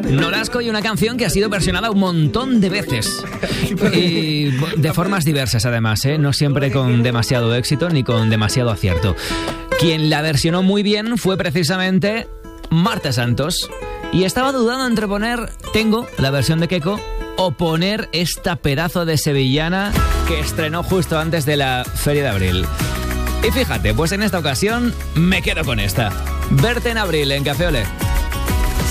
Nolasco y una canción que ha sido versionada un montón de veces. Y de formas diversas, además, ¿eh? No siempre con demasiado éxito ni con demasiado acierto. Quien la versionó muy bien fue precisamente Marta Santos. Y estaba dudando entre poner Tengo, la versión de Keiko, o poner esta pedazo de sevillana que estrenó justo antes de la Feria de Abril. Y fíjate, pues en esta ocasión me quedo con esta. Verte en Abril, en Café Olé.